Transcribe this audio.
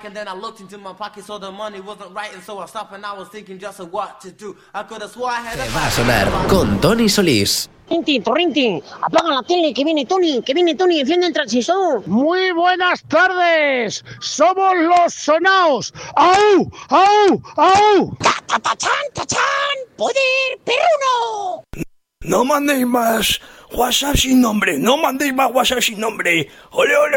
and then I looked into my pocket, so the money wasn't right, and so I stopped and I was thinking just of what to do. I could have swore I had Te va a sonar con Tony Solís. Torrenti, apaga la tele, que viene Tony, enciende el transistor. Muy buenas tardes, somos los sonaos. ¡Au! ¡Au! ¡Au! ¡Tachán! ¡Poder perruno! No mandéis más WhatsApp sin nombre. ¡Ole, ole!